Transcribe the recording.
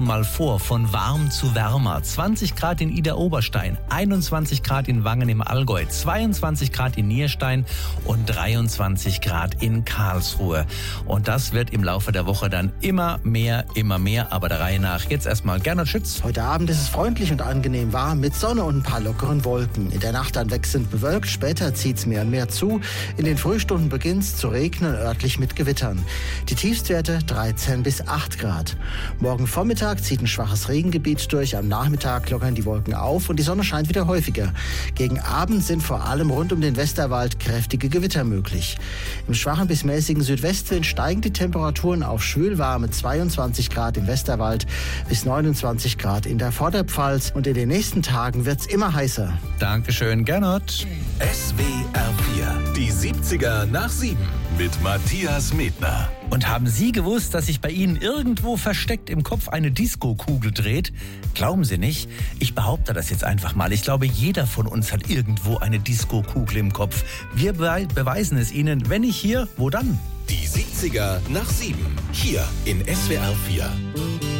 schon mal vor, von warm zu wärmer. 20 Grad in Idar-Oberstein, 21 Grad in Wangen im Allgäu, 22 Grad in Nierstein und 23 Grad in Karlsruhe. Und das wird im Laufe der Woche dann immer mehr, aber der Reihe nach. Jetzt erstmal Gernot Schütz. Heute Abend ist es freundlich und angenehm warm mit Sonne und ein paar lockeren Wolken. In der Nacht dann wechselnd bewölkt, später zieht es mehr und mehr zu. In den Frühstunden beginnt es zu regnen, örtlich mit Gewittern. Die Tiefstwerte 13 bis 8 Grad. Morgen Vormittag zieht ein schwaches Regengebiet durch. Am Nachmittag lockern die Wolken auf und die Sonne scheint wieder häufiger. Gegen Abend sind vor allem rund um den Westerwald kräftige Gewitter möglich. Im schwachen bis mäßigen Südwestwind steigen die Temperaturen auf schwülwarme 22 Grad im Westerwald bis 29 Grad in der Vorderpfalz. Und in den nächsten Tagen wird es immer heißer. Dankeschön, Gernot. SWR 4, die 70er nach 7 mit Matthias Medner. Und haben Sie gewusst, dass sich bei Ihnen irgendwo versteckt im Kopf eine Disco-Kugel dreht? Glauben Sie nicht? Ich behaupte das jetzt einfach mal. Ich glaube, jeder von uns hat irgendwo eine Disco-Kugel im Kopf. Wir beweisen es Ihnen. Wenn nicht hier, wo dann? Die 70er nach 7, hier in SWR 4.